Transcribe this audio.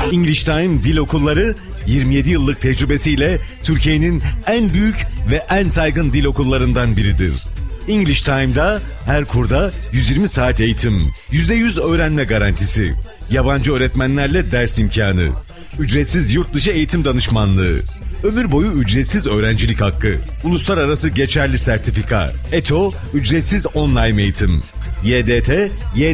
English Time Dil Okulları 27 yıllık tecrübesiyle Türkiye'nin en büyük ve en saygın dil okullarından biridir. English Time'da her kurda 120 saat eğitim, %100 öğrenme garantisi, yabancı öğretmenlerle ders imkanı, ücretsiz yurt dışı eğitim danışmanlığı, ömür boyu ücretsiz öğrencilik hakkı, uluslararası geçerli sertifika, ETO, ücretsiz online eğitim, YDT,